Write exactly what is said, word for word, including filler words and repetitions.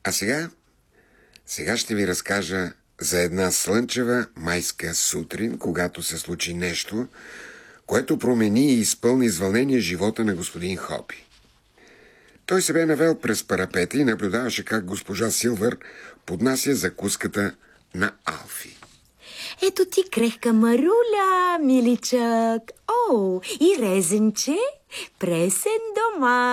А сега, сега ще ви разкажа за една слънчева майска сутрин, когато се случи нещо, което промени и изпълни с вълнение живота на господин Хопи. Той се бе навел през парапета и наблюдаваше как госпожа Силвър поднася закуската на Алфи. Ето ти крехка Маруля, миличък. О, и резенче, пресен дома.